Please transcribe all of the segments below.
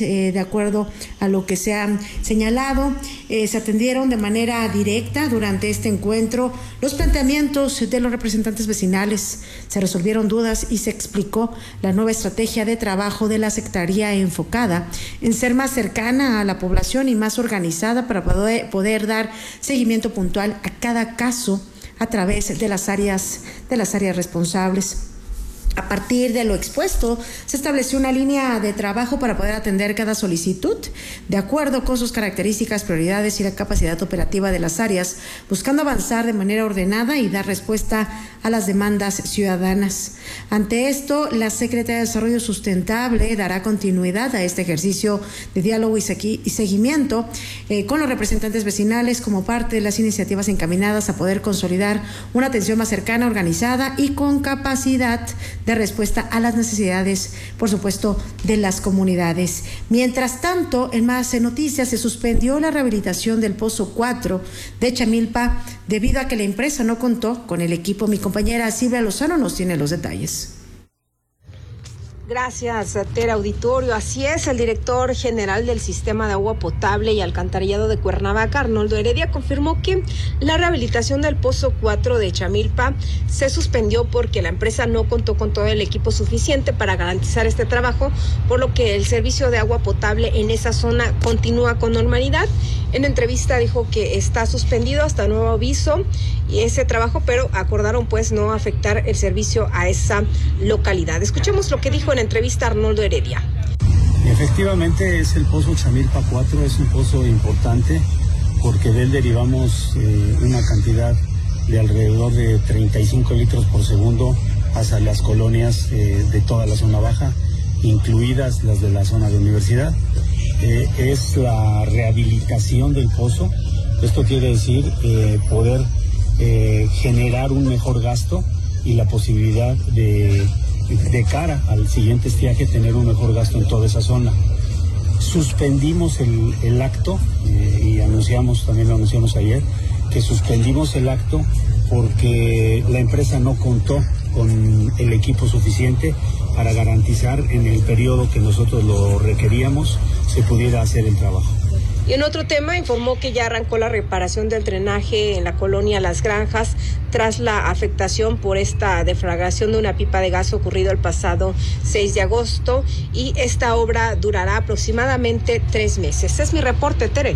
De acuerdo a lo que se ha señalado, se atendieron de manera directa durante este encuentro los planteamientos de los representantes vecinales, se resolvieron dudas y se explicó la nueva estrategia de trabajo de la Secretaría enfocada en ser más cercana a la población y más organizada para poder dar seguimiento puntual a cada caso a través de las áreas responsables. A partir de lo expuesto, se estableció una línea de trabajo para poder atender cada solicitud de acuerdo con sus características, prioridades y la capacidad operativa de las áreas, buscando avanzar de manera ordenada y dar respuesta a las demandas ciudadanas. Ante esto, la Secretaría de Desarrollo Sustentable dará continuidad a este ejercicio de diálogo y seguimiento con los representantes vecinales como parte de las iniciativas encaminadas a poder consolidar una atención más cercana, organizada y con capacidad de respuesta a las necesidades, por supuesto, de las comunidades. Mientras tanto, en más noticias, se suspendió la rehabilitación del Pozo 4 de Chamilpa debido a que la empresa no contó con el equipo. Mi compañera Silvia Lozano nos tiene los detalles. Gracias, Tere Auditorio. Así es, el director general del Sistema de Agua Potable y Alcantarillado de Cuernavaca, Arnoldo Heredia, confirmó que la rehabilitación del Pozo 4 de Chamilpa se suspendió porque la empresa no contó con todo el equipo suficiente para garantizar este trabajo, por lo que el servicio de agua potable en esa zona continúa con normalidad. En entrevista dijo que está suspendido hasta nuevo aviso y ese trabajo, pero acordaron pues no afectar el servicio a esa localidad. Escuchemos lo que dijo en entrevista Arnoldo Heredia. Efectivamente es el Pozo Chamilpa 4, es un pozo importante porque de él derivamos una cantidad de alrededor de 35 litros por segundo hacia las colonias de toda la zona baja, incluidas las de la zona de universidad. Es la rehabilitación del pozo. Esto quiere decir poder generar un mejor gasto y la posibilidad de cara al siguiente estiaje tener un mejor gasto en toda esa zona. Suspendimos el acto y también lo anunciamos ayer, que suspendimos el acto porque la empresa no contó con el equipo suficiente para garantizar en el periodo que nosotros lo requeríamos se pudiera hacer el trabajo. Y en otro tema, informó que ya arrancó la reparación del drenaje en la colonia Las Granjas tras la afectación por esta deflagración de una pipa de gas ocurrido el pasado 6 de agosto y esta obra durará aproximadamente 3 meses. Es mi reporte, Tere.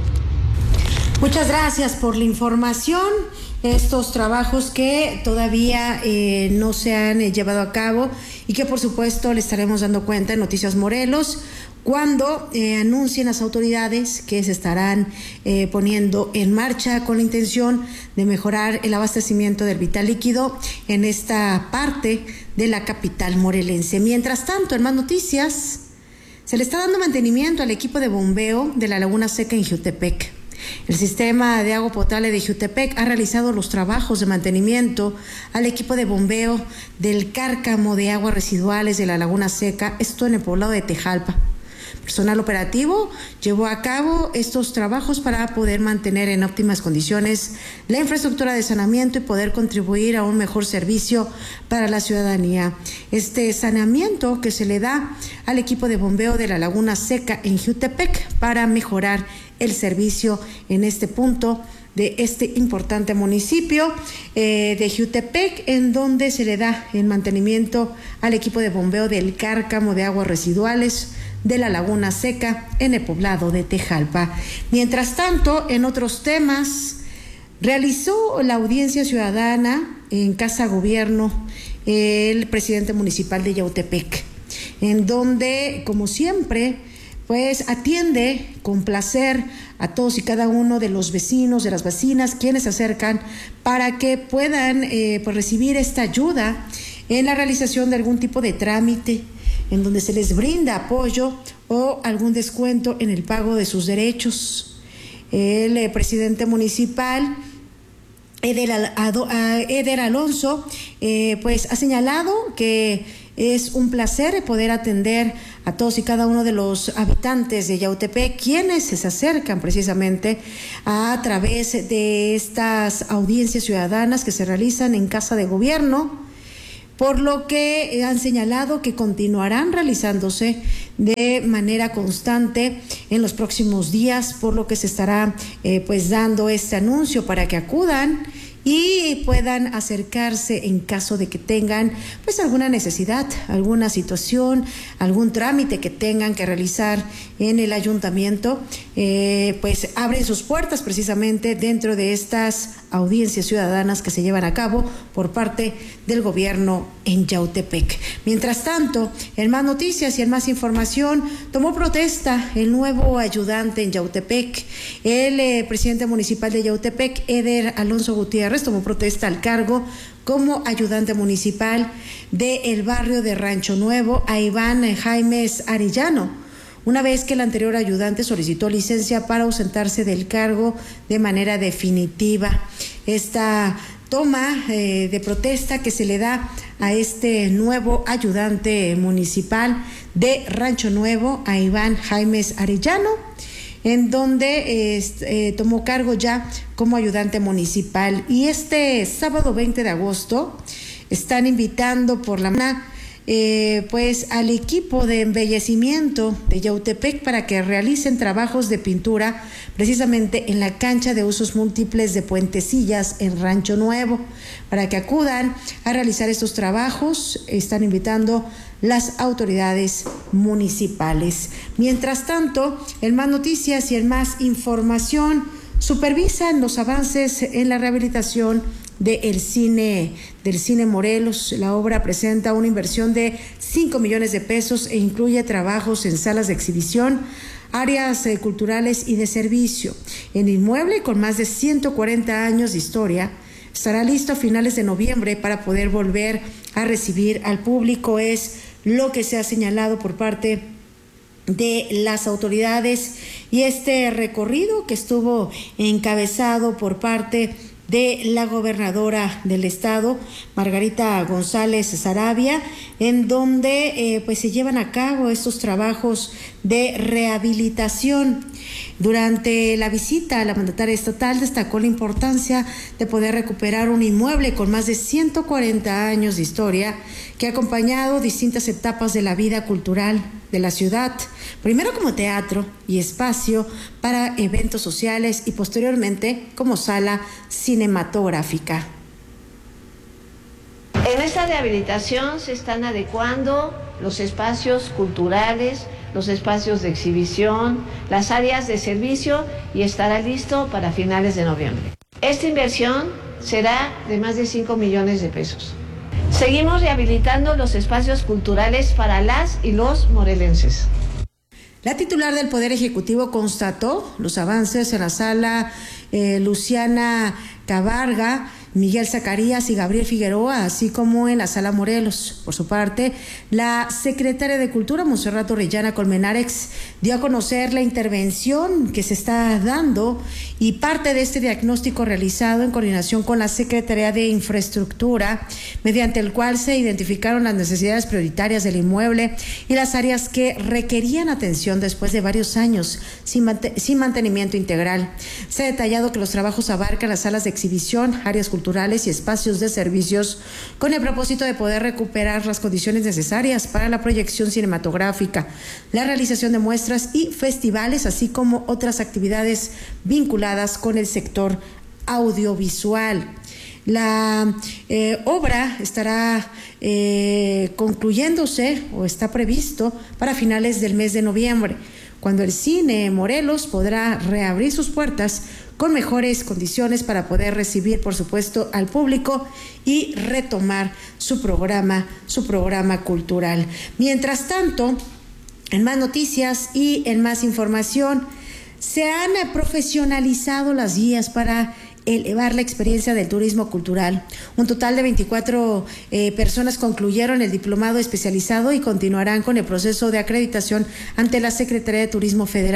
Muchas gracias por la información. Estos trabajos que todavía no se han llevado a cabo y que por supuesto le estaremos dando cuenta en Noticias Morelos cuando anuncien las autoridades que se estarán poniendo en marcha con la intención de mejorar el abastecimiento del vital líquido en esta parte de la capital morelense. Mientras tanto, en más noticias, se le está dando mantenimiento al equipo de bombeo de la Laguna Seca en Jiutepec. El sistema de agua potable de Jiutepec ha realizado los trabajos de mantenimiento al equipo de bombeo del cárcamo de aguas residuales de la Laguna Seca, esto en el poblado de Tejalpa. Personal operativo llevó a cabo estos trabajos para poder mantener en óptimas condiciones la infraestructura de saneamiento y poder contribuir a un mejor servicio para la ciudadanía. Este saneamiento que se le da al equipo de bombeo de la Laguna Seca en Jiutepec para mejorar el servicio en este punto de este importante municipio de Jiutepec, en donde se le da el mantenimiento al equipo de bombeo del cárcamo de aguas residuales de la Laguna Seca en el poblado de Tejalpa. Mientras tanto, en otros temas, realizó la audiencia ciudadana en Casa Gobierno el presidente municipal de Yautepec, en donde, como siempre, pues atiende con placer a todos y cada uno de los vecinos, de las vecinas, quienes se acercan para que puedan pues recibir esta ayuda en la realización de algún tipo de trámite, en donde se les brinda apoyo o algún descuento en el pago de sus derechos. El presidente municipal, Eder Alonso, pues ha señalado que es un placer poder atender a todos y cada uno de los habitantes de Yautepec, quienes se acercan precisamente a través de estas audiencias ciudadanas que se realizan en Casa de Gobierno, por lo que han señalado que continuarán realizándose de manera constante en los próximos días, por lo que se estará pues dando este anuncio para que acudan y puedan acercarse en caso de que tengan pues alguna necesidad, alguna situación, algún trámite que tengan que realizar en el ayuntamiento, pues abren sus puertas precisamente dentro de estas audiencias ciudadanas que se llevan a cabo por parte del gobierno en Yautepec. Mientras tanto, en más noticias y en más información, tomó protesta el nuevo ayudante en Yautepec. El presidente municipal de Yautepec, Eder Alonso Gutiérrez, tomó protesta al cargo como ayudante municipal del barrio de Rancho Nuevo a Iván Jaimes Arellano, una vez que el anterior ayudante solicitó licencia para ausentarse del cargo de manera definitiva. Esta toma de protesta que se le da a este nuevo ayudante municipal de Rancho Nuevo, a Iván Jaimes Arellano, en donde tomó cargo ya como ayudante municipal. Y este sábado 20 de agosto están invitando por la mañana pues al equipo de embellecimiento de Yautepec para que realicen trabajos de pintura precisamente en la cancha de usos múltiples de Puentecillas en Rancho Nuevo. Para que acudan a realizar estos trabajos, están invitando las autoridades municipales. Mientras tanto, en más noticias y en más información, supervisan los avances en la rehabilitación del cine Morelos. La obra presenta una inversión de 5 millones de pesos e incluye trabajos en salas de exhibición, áreas culturales y de servicio. El inmueble, con más de 140 años de historia, estará listo a finales de noviembre para poder volver a recibir al público, es lo que se ha señalado por parte de las autoridades. Y este recorrido que estuvo encabezado por parte de la gobernadora del estado, Margarita González Saravia, en donde pues se llevan a cabo estos trabajos de rehabilitación. Durante la visita, la mandataria estatal destacó la importancia de poder recuperar un inmueble con más de 140 años de historia que ha acompañado distintas etapas de la vida cultural de la ciudad, primero como teatro y espacio para eventos sociales y posteriormente como sala cinematográfica. En esta rehabilitación se están adecuando los espacios culturales, los espacios de exhibición, las áreas de servicio y estará listo para finales de noviembre. Esta inversión será de más de 5 millones de pesos. Seguimos rehabilitando los espacios culturales para las y los morelenses. La titular del Poder Ejecutivo constató los avances en la sala Luciana Cabarga, Miguel Zacarías y Gabriel Figueroa, así como en la Sala Morelos. Por su parte, la secretaria de Cultura, Montserrat Orellana Colmenares, dio a conocer la intervención que se está dando y parte de este diagnóstico realizado en coordinación con la Secretaría de Infraestructura, mediante el cual se identificaron las necesidades prioritarias del inmueble y las áreas que requerían atención después de varios años sin mantenimiento integral. Se ha detallado que los trabajos abarcan las salas de exhibición, áreas culturales y espacios de servicios con el propósito de poder recuperar las condiciones necesarias para la proyección cinematográfica, la realización de muestras y festivales, así como otras actividades vinculadas con el sector audiovisual. La obra estará concluyéndose o está previsto para finales del mes de noviembre, cuando el Cine Morelos podrá reabrir sus puertas con mejores condiciones para poder recibir, por supuesto, al público y retomar su programa cultural. Mientras tanto, en más noticias y en más información, se han profesionalizado las guías para elevar la experiencia del turismo cultural. Un total de 24 personas concluyeron el diplomado especializado y continuarán con el proceso de acreditación ante la Secretaría de Turismo Federal.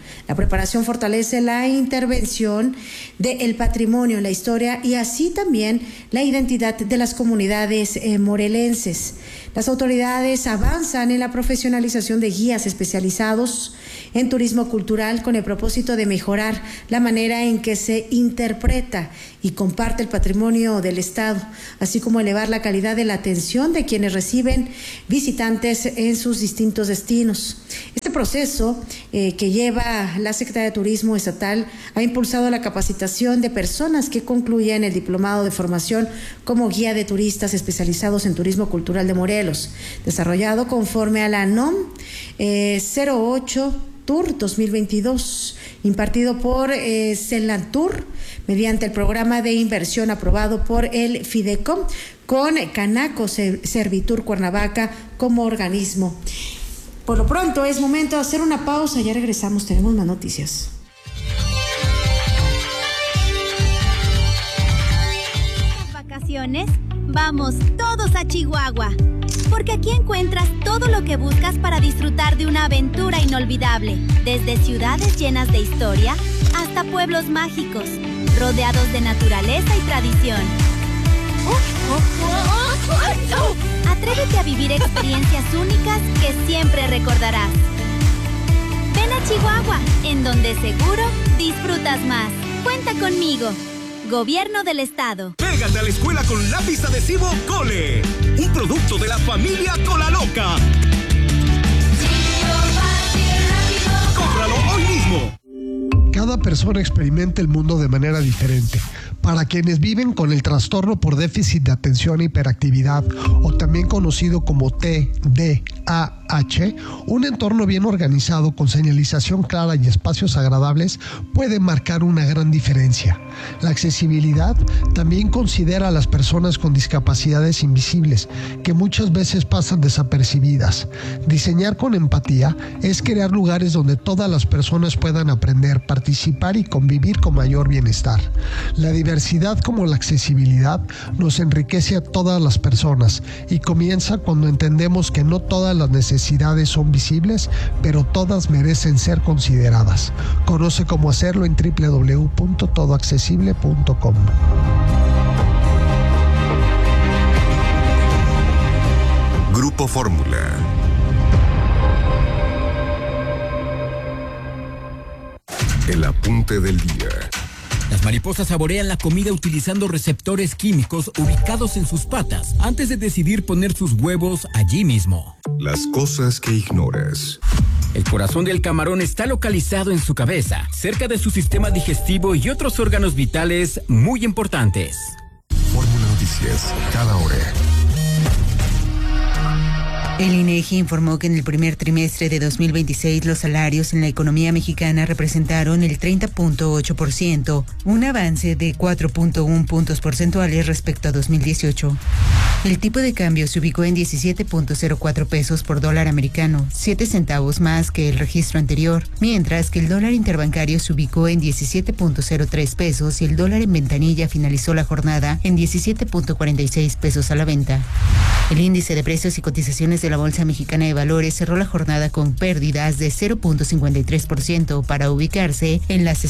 La preparación fortalece la intervención del patrimonio, la historia y así también la identidad de las comunidades morelenses. Las autoridades avanzan en la profesionalización de guías especializados en turismo cultural con el propósito de mejorar la manera en que se interpreta y comparte el patrimonio del Estado, así como elevar la calidad de la atención de quienes reciben visitantes en sus distintos destinos. Este proceso que lleva la Secretaría de Turismo Estatal ha impulsado la capacitación de personas que concluyen el diplomado de formación como guía de turistas especializados en turismo cultural de Morelos, desarrollado conforme a la NOM 08 Tour 2022, impartido por Celantur mediante el programa de inversión aprobado por el Fidecom con Canaco Servitur Cuernavaca como organismo. Por lo pronto es momento de hacer una pausa, ya regresamos, tenemos más noticias. Vacaciones, vamos todos a Chihuahua, porque aquí encuentras todo lo que buscas para disfrutar de una aventura inolvidable, desde ciudades llenas de historia hasta pueblos mágicos, rodeados de naturaleza y tradición. Atrévete a vivir experiencias únicas que siempre recordarás. Ven a Chihuahua, en donde seguro disfrutas más. Cuenta conmigo. Gobierno del Estado. Pégate a la escuela con lápiz adhesivo Cole, un producto de la familia Cola Loca. ¡Cómpralo hoy mismo! Cada persona experimenta el mundo de manera diferente. Para quienes viven con el trastorno por déficit de atención e hiperactividad, o también conocido como TDAH, un entorno bien organizado con señalización clara y espacios agradables puede marcar una gran diferencia. La accesibilidad también considera a las personas con discapacidades invisibles, que muchas veces pasan desapercibidas. Diseñar con empatía es crear lugares donde todas las personas puedan aprender, participar y convivir con mayor bienestar. La diversidad como la accesibilidad nos enriquece a todas las personas y comienza cuando entendemos que no todas las necesidades son visibles, pero todas merecen ser consideradas. Conoce cómo hacerlo en www.todoaccesible.com. Grupo Fórmula. El apunte del día. Las mariposas saborean la comida utilizando receptores químicos ubicados en sus patas antes de decidir poner sus huevos allí mismo. Las cosas que ignoras. El corazón del camarón está localizado en su cabeza, cerca de su sistema digestivo y otros órganos vitales muy importantes. Fórmula Noticias, cada hora. El INEGI informó que en el primer trimestre de 2026 los salarios en la economía mexicana representaron el 30.8%, un avance de 4.1 puntos porcentuales respecto a 2018. El tipo de cambio se ubicó en 17.04 pesos por dólar americano, 7 centavos más que el registro anterior, mientras que el dólar interbancario se ubicó en 17.03 pesos y el dólar en ventanilla finalizó la jornada en 17.46 pesos a la venta. El índice de precios y cotizaciones de la Bolsa Mexicana de Valores cerró la jornada con pérdidas de 0.53% para ubicarse en las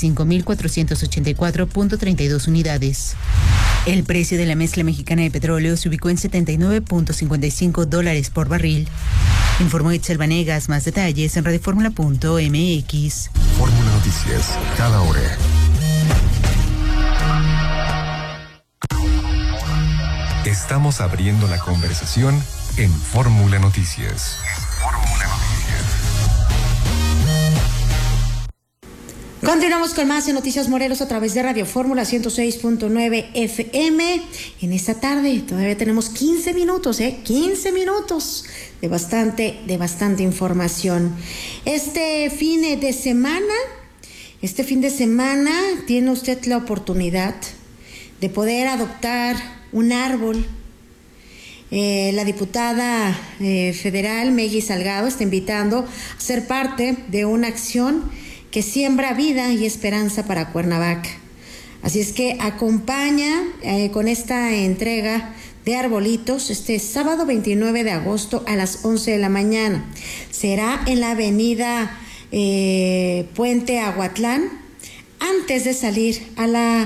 65.484.32 unidades. El precio de la mezcla mexicana de petróleo se ubicó en $79.55 por barril. Informó Itzel Vanegas. Más detalles en radioformula.mx. Fórmula Noticias, cada hora. Estamos abriendo la conversación en Fórmula Noticias. Continuamos con más en Noticias Morelos a través de Radio Fórmula 106.9 FM. En esta tarde todavía tenemos 15 minutos, 15 minutos de bastante información. Este fin de semana tiene usted la oportunidad de poder adoptar un árbol. La diputada federal Meggy Salgado está invitando a ser parte de una acción que siembra vida y esperanza para Cuernavaca. Así es que acompaña con esta entrega de arbolitos este sábado 29 de agosto a las 11 de la mañana. Será en la avenida Puente Aguatlán, antes de salir a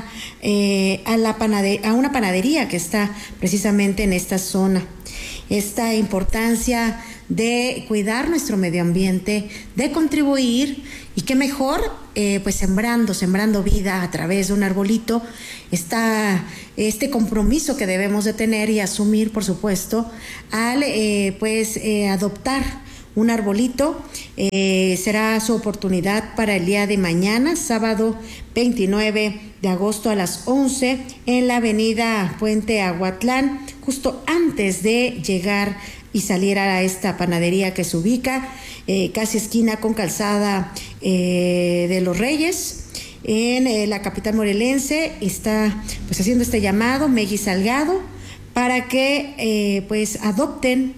una panadería que está precisamente en esta zona. Esta importancia de cuidar nuestro medio ambiente, de contribuir, y qué mejor, pues sembrando vida a través de un arbolito. Está este compromiso que debemos de tener y asumir, por supuesto, al adoptar un arbolito. Será su oportunidad para el día de mañana, sábado 29 de agosto a las 11, en la avenida Puente Aguatlán, justo antes de llegar y salir a esta panadería que se ubica casi esquina con calzada de los Reyes, en la capital morelense. Está pues haciendo este llamado Megui Salgado para que adopten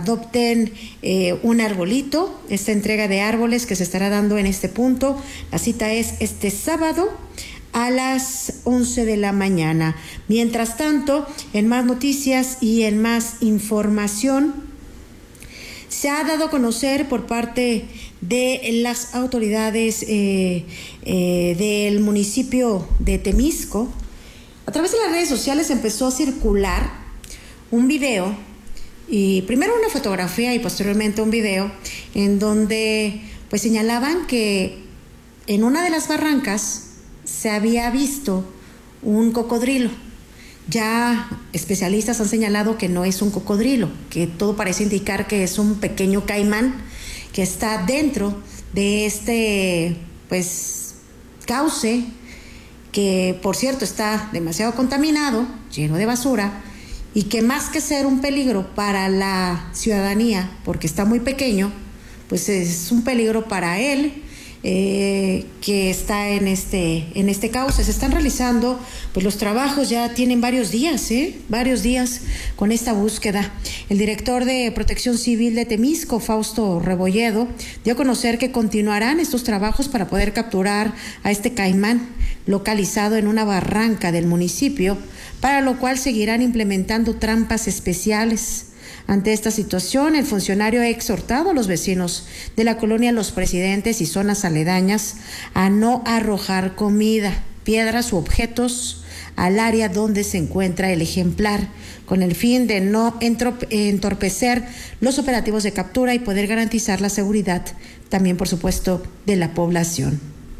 un arbolito. Esta entrega de árboles que se estará dando en este punto, la cita es este sábado a las 11 de la mañana. Mientras tanto, en más noticias y en más información, se ha dado a conocer por parte de las autoridades del municipio de Temisco. A través de las redes sociales empezó a circular un video, y primero una fotografía y posteriormente un video, en donde pues señalaban que en una de las barrancas se había visto un cocodrilo. Ya especialistas han señalado que no es un cocodrilo, que todo parece indicar que es un pequeño caimán que está dentro de este cauce, que por cierto está demasiado contaminado, lleno de basura, y que más que ser un peligro para la ciudadanía, porque está muy pequeño, pues es un peligro para él, que está en este cauce. Se están realizando pues los trabajos, ya tienen varios días con esta búsqueda. El director de Protección Civil de Temisco, Fausto Rebolledo, dio a conocer que continuarán estos trabajos para poder capturar a este caimán localizado en una barranca del municipio, para lo cual seguirán implementando trampas especiales. Ante esta situación, el funcionario ha exhortado a los vecinos de la colonia Los Presidentes y zonas aledañas a no arrojar comida, piedras u objetos al área donde se encuentra el ejemplar, con el fin de no entorpecer los operativos de captura y poder garantizar la seguridad también, por supuesto, de la población.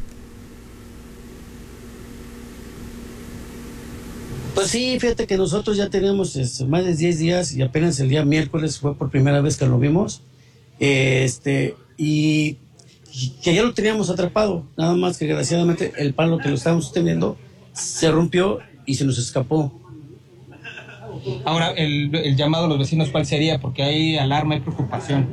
Pues sí, fíjate que nosotros ya teníamos más de 10 días y apenas el día miércoles fue por primera vez que lo vimos, y que ya lo teníamos atrapado, nada más que desgraciadamente el palo que lo estábamos sosteniendo se rompió y se nos escapó. Ahora, el llamado a los vecinos, ¿cuál sería? Porque hay alarma y preocupación.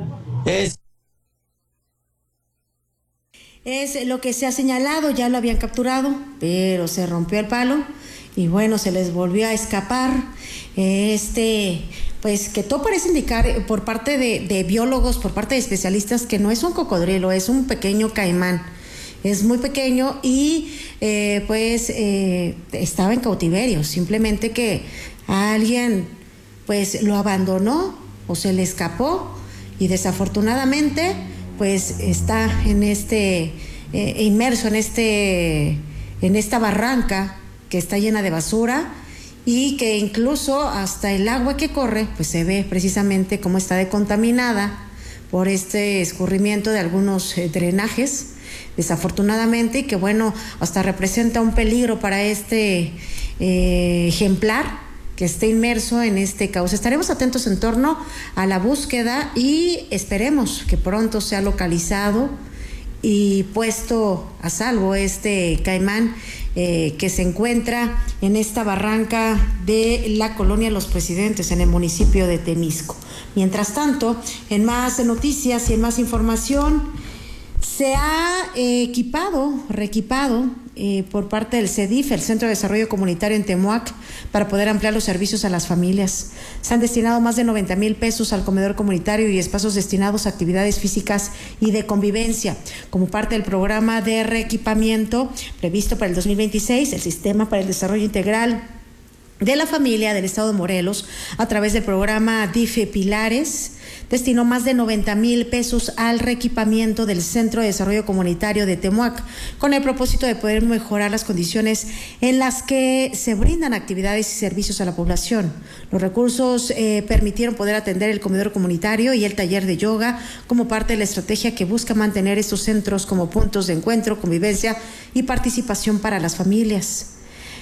Es lo que se ha señalado, ya lo habían capturado, pero se rompió el palo. Y bueno, se les volvió a escapar, pues que todo parece indicar por parte de biólogos, por parte de especialistas, que no es un cocodrilo, es un pequeño caimán. Es muy pequeño y estaba en cautiverio, simplemente que alguien pues lo abandonó o se le escapó, y desafortunadamente pues está en inmerso en esta barranca que está llena de basura, y que incluso hasta el agua que corre pues se ve precisamente cómo está contaminada por este escurrimiento de algunos drenajes, desafortunadamente, y que bueno, hasta representa un peligro para este ejemplar que esté inmerso en este cauce. Estaremos atentos en torno a la búsqueda y esperemos que pronto sea localizado y puesto a salvo este caimán que se encuentra en esta barranca de la colonia Los Presidentes, en el municipio de Temisco. Mientras tanto, en más noticias y en más información, se ha reequipado por parte del CEDIF, el Centro de Desarrollo Comunitario en Temuac, para poder ampliar los servicios a las familias. Se han destinado más de 90,000 pesos al comedor comunitario y espacios destinados a actividades físicas y de convivencia. Como parte del programa de reequipamiento previsto para el 2026, el Sistema para el Desarrollo Integral de la Familia del Estado de Morelos, a través del programa DIF Pilares, destinó más de 90,000 pesos al reequipamiento del Centro de Desarrollo Comunitario de Temuac, con el propósito de poder mejorar las condiciones en las que se brindan actividades y servicios a la población. Los recursos permitieron poder atender el comedor comunitario y el taller de yoga como parte de la estrategia que busca mantener estos centros como puntos de encuentro, convivencia y participación para las familias.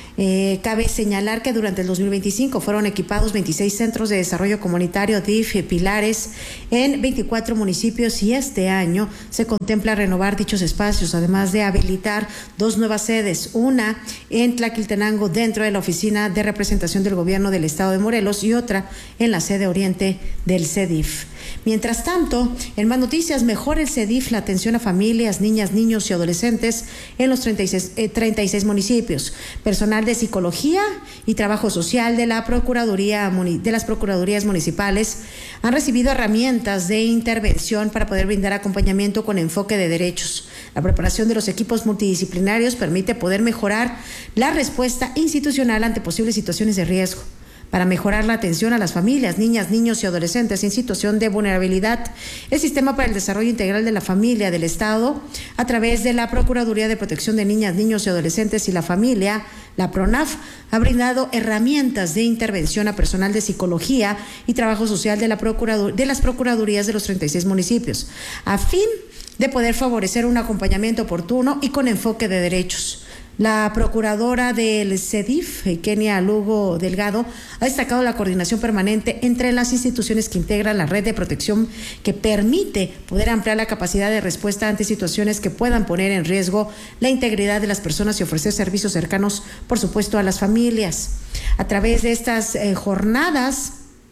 Cabe señalar que durante el 2025 fueron equipados 26 centros de desarrollo comunitario DIF Pilares en 24 municipios y este año se contempla renovar dichos espacios, además de habilitar 2 nuevas sedes, una en Tlaquiltenango dentro de la Oficina de Representación del Gobierno del Estado de Morelos y otra en la sede oriente del CEDIF. Mientras tanto, en más noticias, mejora el CEDIF la atención a familias, niñas, niños y adolescentes en los 36 municipios. Personal de Psicología y Trabajo Social de las Procuradurías Municipales han recibido herramientas de intervención para poder brindar acompañamiento con enfoque de derechos. La preparación de los equipos multidisciplinarios permite poder mejorar la respuesta institucional ante posibles situaciones de riesgo. Para mejorar la atención a las familias, niñas, niños y adolescentes en situación de vulnerabilidad, el Sistema para el Desarrollo Integral de la Familia del Estado, a través de la Procuraduría de Protección de Niñas, Niños y Adolescentes y la Familia, la PRONAF, ha brindado herramientas de intervención a personal de Psicología y Trabajo Social de las Procuradurías de los 36 municipios, a fin de poder favorecer un acompañamiento oportuno y con enfoque de derechos. La procuradora del CEDIF, Kenia Lugo Delgado, ha destacado la coordinación permanente entre las instituciones que integran la red de protección que permite poder ampliar la capacidad de respuesta ante situaciones que puedan poner en riesgo la integridad de las personas y ofrecer servicios cercanos, por supuesto, a las familias. A través de estas jornadas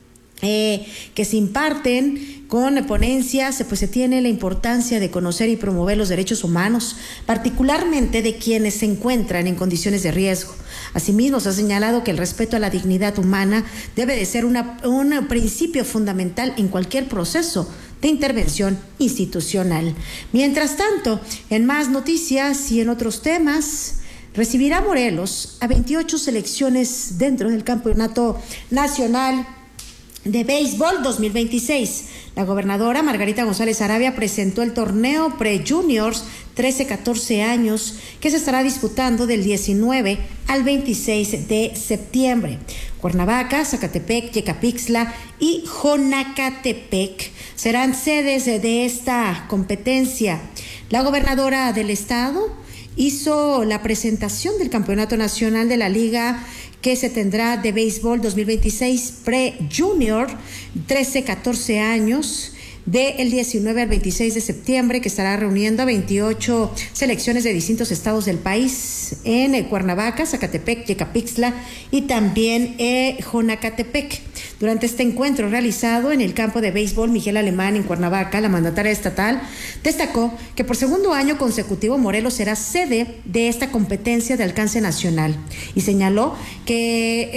que se imparten con ponencias, pues se tiene la importancia de conocer y promover los derechos humanos, particularmente de quienes se encuentran en condiciones de riesgo. Asimismo, se ha señalado que el respeto a la dignidad humana debe de ser un principio fundamental en cualquier proceso de intervención institucional. Mientras tanto, en más noticias y en otros temas, recibirá Morelos a 28 selecciones dentro del Campeonato Nacional de Béisbol 2026. La gobernadora Margarita González Arabia presentó el torneo Pre-Juniors 13-14 años que se estará disputando del 19 al 26 de septiembre. Cuernavaca, Zacatepec, Yecapixtla y Jonacatepec serán sedes de esta competencia. La gobernadora del estado hizo la presentación del Campeonato Nacional de la Liga que se tendrá de béisbol 2026 Pre-Junior 13-14 años del 19 al 26 de septiembre, que estará reuniendo a 28 selecciones de distintos estados del país en Cuernavaca, Zacatepec, Yecapixtla y también Jonacatepec. Durante este encuentro realizado en el campo de béisbol Miguel Alemán en Cuernavaca, la mandataria estatal destacó que por segundo año consecutivo Morelos será sede de esta competencia de alcance nacional y señaló que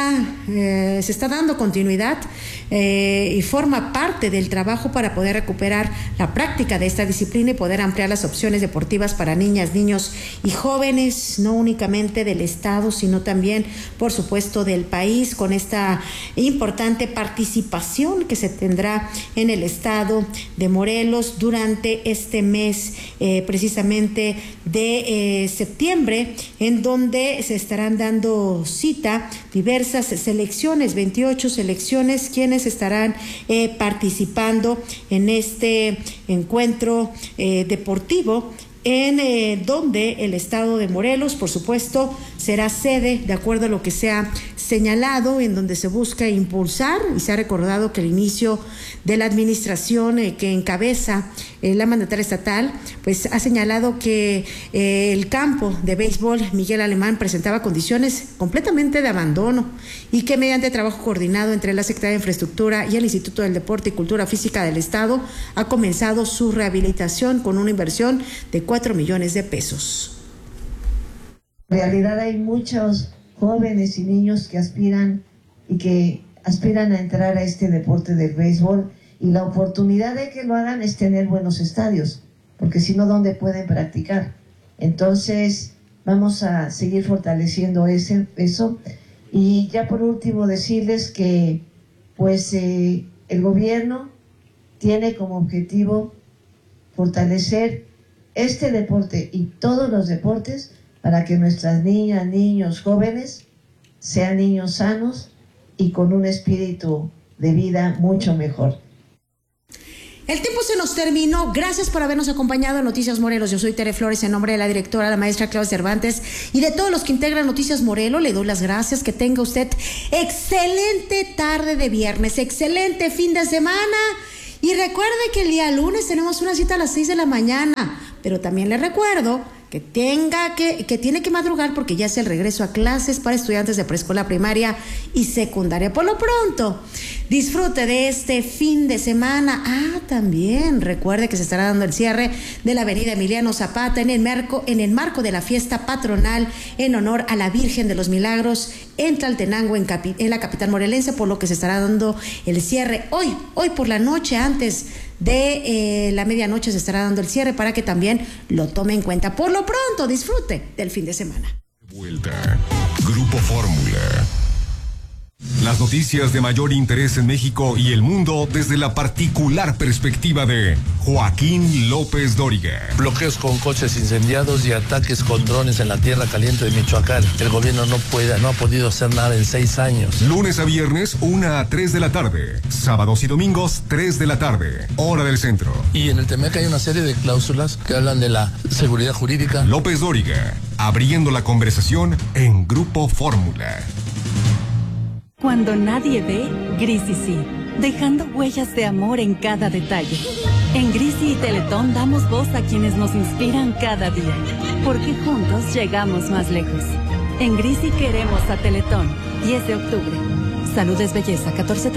se está dando continuidad y forma parte del trabajo para poder recuperar la práctica de esta disciplina y poder ampliar las opciones deportivas para niñas, niños y jóvenes, no únicamente del estado, sino también, por supuesto, del país, con esta importante participación que se tendrá en el estado de Morelos durante este mes precisamente de septiembre, en donde se estarán dando cita diversas selecciones, 28 selecciones, quienes estarán participando en este encuentro deportivo, en donde el estado de Morelos, por supuesto, será sede, de acuerdo a lo que se ha señalado, en donde se busca impulsar, y se ha recordado que el inicio de la administración que encabeza la mandataria estatal, pues ha señalado que el campo de béisbol Miguel Alemán presentaba condiciones completamente de abandono y que mediante trabajo coordinado entre la Secretaría de Infraestructura y el Instituto del Deporte y Cultura Física del Estado ha comenzado su rehabilitación con una inversión de 4 millones de pesos. En realidad hay muchos jóvenes y niños que aspiran a entrar a este deporte del béisbol, y la oportunidad de que lo hagan es tener buenos estadios, porque si no, ¿dónde pueden practicar? Entonces vamos a seguir fortaleciendo eso, Y ya por último decirles que pues el gobierno tiene como objetivo fortalecer este deporte y todos los deportes para que nuestras niñas, niños, jóvenes sean niños sanos y con un espíritu de vida mucho mejor. El tiempo se nos terminó. Gracias por habernos acompañado en Noticias Morelos. Yo soy Tere Flores, en nombre de la directora, la maestra Claudia Cervantes, y de todos los que integran Noticias Morelos. Le doy las gracias. Que tenga usted excelente tarde de viernes, excelente fin de semana. Y recuerde que el día lunes tenemos una cita a las 6 de la mañana. Pero también le recuerdo que tiene que madrugar porque ya es el regreso a clases para estudiantes de preescolar, primaria y secundaria. Por lo pronto, disfrute de este fin de semana. También recuerde que se estará dando el cierre de la avenida Emiliano Zapata en el marco de la fiesta patronal en honor a la Virgen de los Milagros en Tlaltenango, en la capital morelense, por lo que se estará dando el cierre hoy por la noche, antes de la medianoche se estará dando el cierre para que también lo tome en cuenta. Por lo pronto, disfrute del fin de semana. Vuelta. Grupo Fórmula. Las noticias de mayor interés en México y el mundo desde la particular perspectiva de Joaquín López Dóriga. Bloqueos con coches incendiados y ataques con drones en la tierra caliente de Michoacán. El gobierno no ha podido hacer nada en 6 años. Lunes a viernes, 1 a 3 de la tarde. Sábados y domingos, 3 de la tarde. Hora del centro. Y en el TEMEC hay una serie de cláusulas que hablan de la seguridad jurídica. López Dóriga, abriendo la conversación en Grupo Fórmula. Cuando nadie ve, Grisi sí, dejando huellas de amor en cada detalle. En Grisi y Teletón damos voz a quienes nos inspiran cada día, porque juntos llegamos más lejos. En Grisi queremos a Teletón, 10 de octubre. Salud es belleza,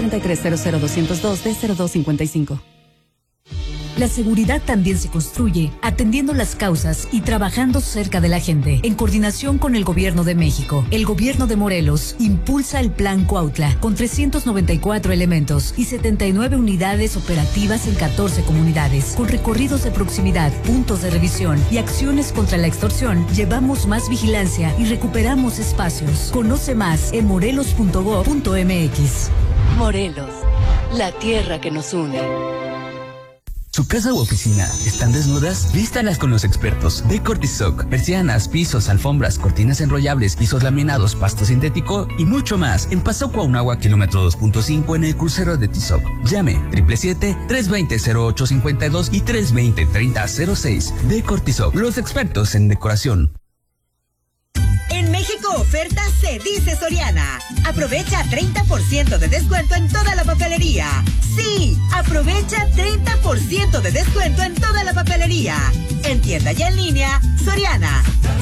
1433-00202-D0255. La seguridad también se construye atendiendo las causas y trabajando cerca de la gente. En coordinación con el Gobierno de México, el Gobierno de Morelos impulsa el Plan Cuautla con 394 elementos y 79 unidades operativas en 14 comunidades. Con recorridos de proximidad, puntos de revisión y acciones contra la extorsión, llevamos más vigilancia y recuperamos espacios. Conoce más en morelos.gov.mx. Morelos, la tierra que nos une. ¿Su casa u oficina están desnudas? Vístalas con los expertos de Cortisoc. Persianas, pisos, alfombras, cortinas enrollables, pisos laminados, pasto sintético y mucho más. En Paso Cuauhnáhuac, kilómetro 2.5 en el crucero de Tizoc. Llame 777-320-0852 y 320-3006. De Cortisoc, los expertos en decoración. En México ofertas se dice Soriana. Aprovecha 30% de descuento en toda la papelería. Sí, aprovecha 30% de descuento en toda la papelería. En tienda y en línea, Soriana.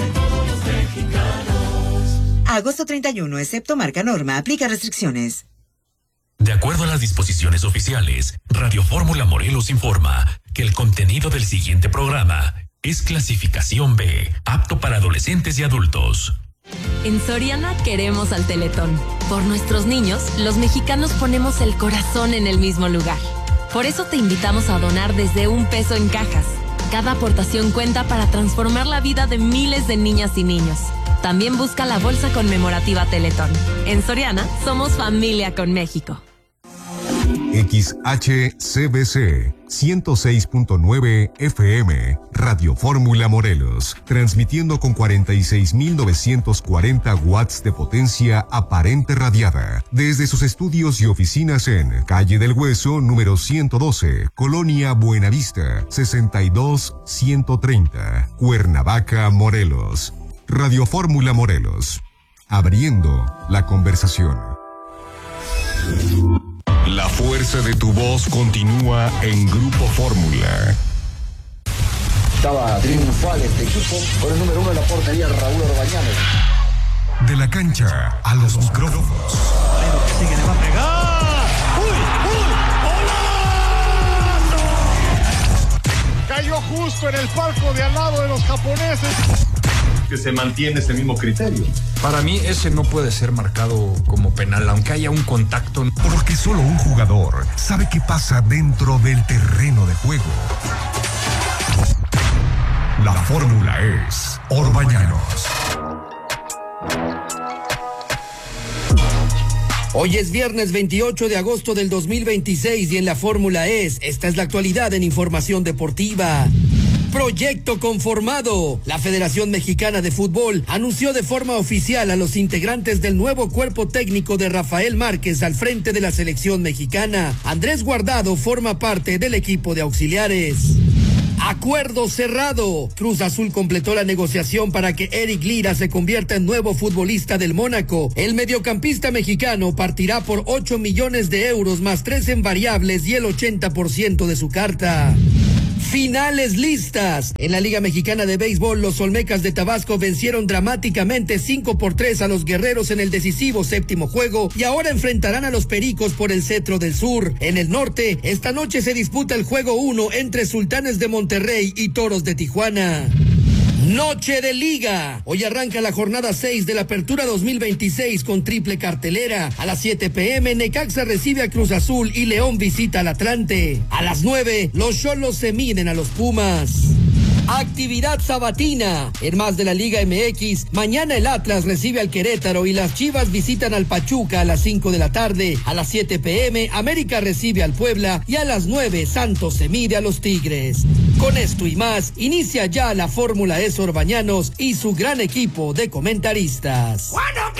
Agosto 31, excepto marca norma, aplica restricciones. De acuerdo a las disposiciones oficiales, Radio Fórmula Morelos informa que el contenido del siguiente programa es clasificación B, apto para adolescentes y adultos. En Soriana queremos al Teletón. Por nuestros niños, los mexicanos ponemos el corazón en el mismo lugar. Por eso te invitamos a donar desde $1 en cajas. Cada aportación cuenta para transformar la vida de miles de niñas y niños. También busca la bolsa conmemorativa Teletón. En Soriana, somos familia con México. XHCBC 106.9 FM, Radio Fórmula Morelos, transmitiendo con 46.940 watts de potencia aparente radiada, desde sus estudios y oficinas en Calle del Hueso, número 112, Colonia Buenavista, 62130, Cuernavaca, Morelos. Radio Fórmula Morelos, abriendo la conversación. La fuerza de tu voz continúa en Grupo Fórmula. Estaba triunfal este equipo con el número 1 de la portería, Raúl Orbañanes. De la cancha a los micrófonos. Sigue, le va a pegar. ¡Uy! Cayó justo en el palco de al lado de los japoneses. Que se mantiene ese mismo criterio. Para mí ese no puede ser marcado como penal, aunque haya un contacto. Porque solo un jugador sabe qué pasa dentro del terreno de juego. La fórmula es Orbañanos. Hoy es viernes 28 de agosto del 2026 y en la Fórmula E, esta es la actualidad en información deportiva. Proyecto conformado. La Federación Mexicana de Fútbol anunció de forma oficial a los integrantes del nuevo cuerpo técnico de Rafael Márquez al frente de la selección mexicana. Andrés Guardado forma parte del equipo de auxiliares. Acuerdo cerrado. Cruz Azul completó la negociación para que Eric Lira se convierta en nuevo futbolista del Mónaco. El mediocampista mexicano partirá por 8 millones de euros más 3 en variables y el 80% de su carta. Finales listas. En la Liga Mexicana de Béisbol, los Olmecas de Tabasco vencieron dramáticamente 5-3 a los Guerreros en el decisivo séptimo juego y ahora enfrentarán a los Pericos por el Cetro del Sur. En el norte, esta noche se disputa el juego 1 entre Sultanes de Monterrey y Toros de Tijuana. Noche de Liga. Hoy arranca la jornada 6 de la Apertura 2026 con triple cartelera. A las 7 p.m. Necaxa recibe a Cruz Azul y León visita al Atlante. A las 9, los Xolos se miden a los Pumas. Actividad sabatina. En más de la Liga MX, mañana el Atlas recibe al Querétaro y las Chivas visitan al Pachuca a las 5 de la tarde. A las 7 p.m, América recibe al Puebla y a las 9, Santos se mide a los Tigres. Con esto y más, inicia ya la Fórmula E Sor Bañanos y su gran equipo de comentaristas.